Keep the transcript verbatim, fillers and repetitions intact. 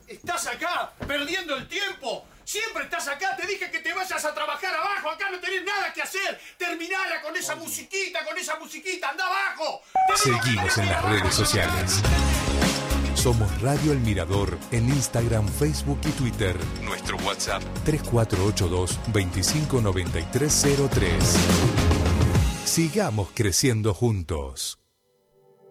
Estás acá, perdiendo el tiempo. Siempre estás acá. Te dije que te vayas a trabajar abajo. Acá no tenés nada que hacer. Terminala con esa musiquita, con esa musiquita. ¡Anda abajo! Seguimos en las redes sociales. Somos Radio El Mirador en Instagram, Facebook y Twitter. Nuestro WhatsApp tres cuatro ocho dos, veinticinco noventa y tres cero tres. Sigamos creciendo juntos.